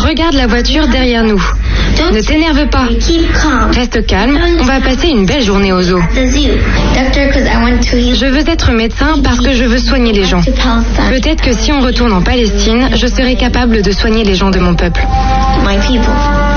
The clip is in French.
Regarde la voiture derrière nous. Ne t'énerve pas. Reste calme, on va passer une belle journée au zoo. Je veux être médecin parce que je veux soigner les gens. Peut-être que si on retourne en Palestine, je serai capable de soigner les gens de mon peuple.